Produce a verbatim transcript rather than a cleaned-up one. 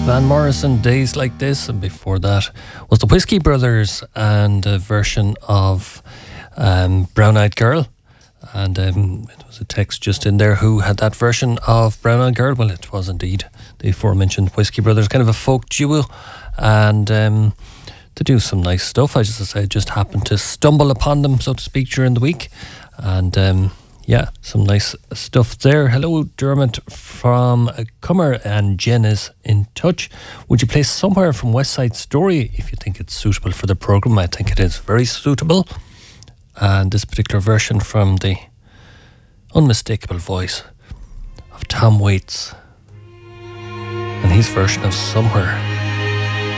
Van Morrison, Days Like This, and before that was the Whiskey Brothers and a version of um, Brown Eyed Girl. And um, it was a text just in there, who had that version of Brown Eyed Girl? Well, it was indeed the aforementioned Whiskey Brothers, kind of a folk duo, and um, to do some nice stuff. I just, I just happened to stumble upon them, so to speak, during the week, and um, yeah, some nice stuff there. Hello, Dermot from Cummer, and Jen is in touch. Would you play Somewhere from West Side Story if you think it's suitable for the programme? I think it is very suitable. And this particular version from the unmistakable voice of Tom Waits, and his version of Somewhere.